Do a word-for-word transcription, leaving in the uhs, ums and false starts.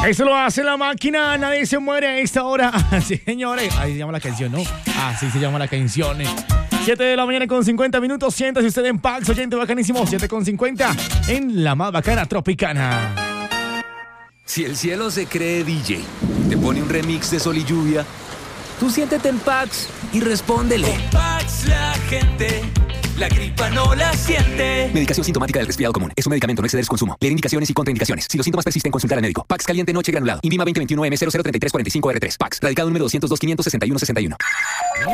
Eso lo hace la máquina, nadie se muere a esta hora. Sí, señores. Ahí se llama la canción, ¿no? Así se llama la canción. siete de la mañana con cincuenta minutos. Siéntase usted en Pax, oyente bacanísimo. siete con cincuenta en la más bacana Tropicana. Si el cielo se cree D J, te pone un remix de Sol y Lluvia, tú siéntete en Pax y respóndele. Con Pax la gente, la gripa no la siente. Medicación sintomática del resfriado común. Es un medicamento, no exceder su consumo. Leer indicaciones y contraindicaciones. Si los síntomas persisten, consultar al médico. Pax caliente noche granulado. Invima veinte veintiuno M cero cero treinta y tres cuarenta y cinco R tres. Pax. Radicado número doscientos dos, quinientos sesenta y uno sesenta y uno.